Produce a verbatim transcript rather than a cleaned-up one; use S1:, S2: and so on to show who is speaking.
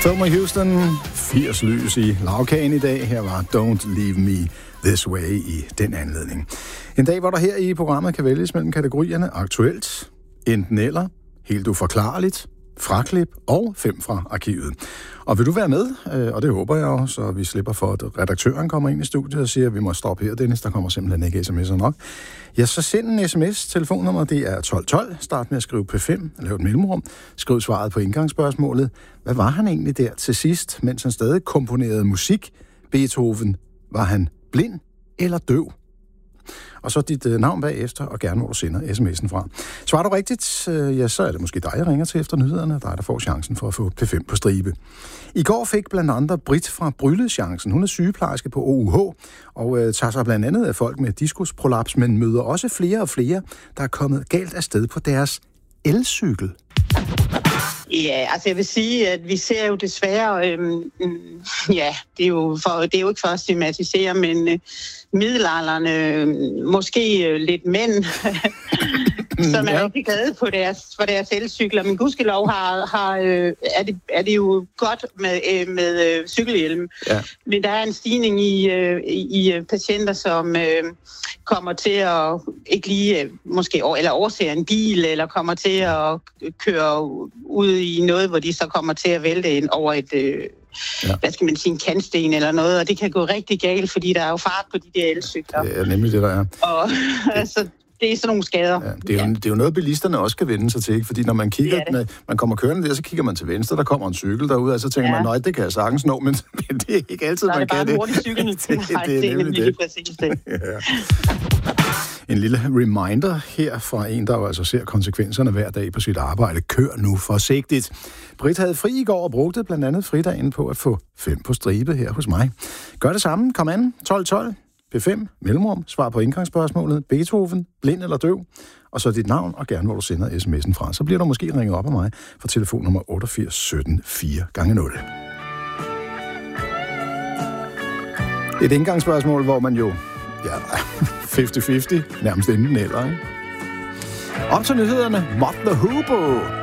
S1: Thelma Houston, firs lys i lavkagen i dag. Her var Don't Leave Me This Way i den anledning. En dag, hvor der her i programmet kan vælges mellem kategorierne aktuelt, enten eller, helt uforklarligt, fraklip og fem fra arkivet. Og vil du være med, og det håber jeg jo, så vi slipper for, at redaktøren kommer ind i studiet og siger, at vi må stoppe her, Dennis, der kommer simpelthen ikke sms'er nok. Ja, så send en sms. Telefonnummer, det er tolv tolv. Start med at skrive P fem, lav et mellemrum. Skriv svaret på indgangsspørgsmålet. Hvad var han egentlig der til sidst, mens han stadig komponerede musik? Beethoven, var han blind eller døv? Og så dit øh, navn bagefter, og gerne hvor du sender sms'en fra. Svarer du rigtigt, øh, ja, så er det måske dig, jeg ringer til efter nyhederne, dig, der får chancen for at få P fem på stribe. I går fik blandt andet Britt fra Brylle chancen. Hun er sygeplejerske på O U H, og øh, tager sig blandt andet af folk med diskusprolaps, men møder også flere og flere, der er kommet galt afsted på deres elcykel.
S2: Ja, altså jeg vil sige, at vi ser jo desværre, øhm, ja, det er jo, for, det er jo ikke for at stigmatisere, men øh, middelalderne, øh, måske øh, lidt mænd, som er ja. rigtig glade på deres, for deres elcykler. Men gudskelov har, har, øh, er, det, er det jo godt med, øh, med øh, cykelhjelm. Ja. Men der er en stigning i, øh, i øh, patienter, som øh, kommer til at ikke lige, øh, måske, eller overser en bil, eller kommer til at køre ud i noget, hvor de så kommer til at vælte ind over et, øh, ja. hvad skal man sige, en kantsten eller noget, og det kan gå rigtig galt, fordi der er jo fart på de der elcykler.
S1: Det er nemlig det, der er.
S2: Og altså, det er sådan nogle skader.
S1: Ja, det, er jo, ja. det er jo noget, bilisterne også skal vende sig til, ikke? Fordi når man kigger, når man kommer kørende der, så kigger man til venstre, der kommer en cykel derude, og så tænker ja. man, nej, det kan jeg sagtens nå, men det er ikke altid, man kan det.
S2: Så er det bare en hurtig cykel. det, nej, det, det er nemlig lige præcis det. ja.
S1: En lille reminder her fra en, der jo altså ser konsekvenserne hver dag på sit arbejde. Kør nu forsigtigt. Britt havde fri i går og brugte blandt andet fridagen på at få fem på stribe her hos mig. Gør det samme. Kom an. tolv tolv. P fem. Mellemrum. Svar på indgangsspørgsmålet. Beethoven. Blind eller døv. Og så dit navn, og gerne hvor du sender sms'en fra. Så bliver du måske ringet op af mig fra telefonnummer otteogfirs sytten fire gange nul. Et indgangsspørgsmål, hvor man jo... Ja, halvtreds halvtreds, nærmest enten eller, ikke? Op til nyhederne, Mott the Hoople.